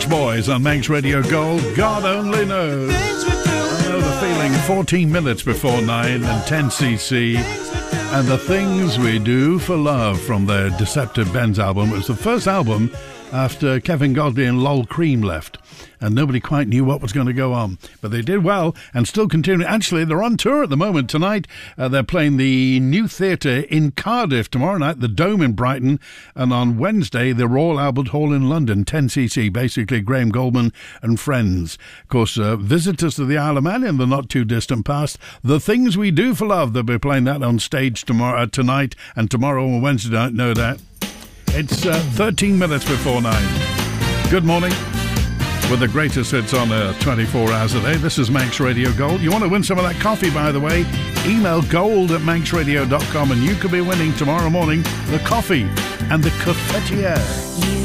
Beach Boys on Manx Radio Gold. God only knows. I know the feeling. 14 minutes before 9 and 10cc. And The Things We Do for Love from their Deceptive Benz album. It was the first album after Kevin Godley and Lol Cream left. And nobody quite knew what was going to go on. But they did well and still continue. Actually, they're on tour at the moment. Tonight, they're playing the New Theatre in Cardiff. Tomorrow night, the Dome in Brighton. And on Wednesday, the Royal Albert Hall in London, 10cc. Basically, Graham Goldman and friends. Of course, visitors to the Isle of Man in the not-too-distant past. The Things We Do for Love. They'll be playing that on stage tonight and tomorrow and Wednesday night, no doubt. It's 13 minutes before 9. Good morning. With the greatest hits on 24 hours a day. This is Manx Radio Gold. You want to win some of that coffee, by the way? Email gold@manxradio.com and you could be winning tomorrow morning the coffee and the cafetiere.